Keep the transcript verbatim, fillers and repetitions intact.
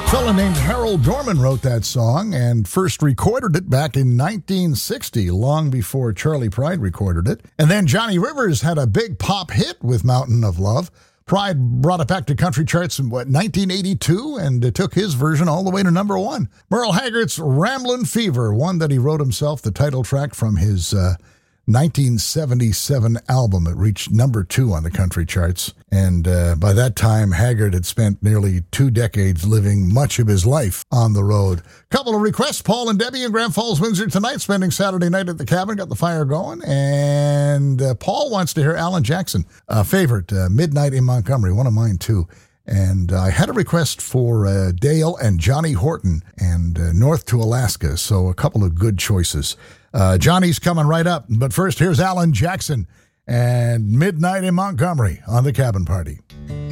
A fellow named Harold Dorman wrote that song and first recorded it back in nineteen sixty, long before Charlie Pride recorded it. And then Johnny Rivers had a big pop hit with Mountain of Love. Pride brought it back to country charts in, what, nineteen eighty-two, and it took his version all the way to number one. Merle Haggard's Ramblin' Fever, one that he wrote himself, the title track from his uh, nineteen seventy-seven album. It reached number two on the country charts. And uh, by that time, Haggard had spent nearly two decades living much of his life on the road. Couple of requests. Paul and Debbie in Grand Falls, Windsor tonight, spending Saturday night at the cabin, got the fire going. And uh, Paul wants to hear Alan Jackson, a favorite, uh, Midnight in Montgomery, one of mine too. And uh, I had a request for uh, Dale and Johnny Horton and uh, North to Alaska, so a couple of good choices. Uh, Johnny's coming right up, but first here's Alan Jackson and Midnight in Montgomery on the Cabin Party.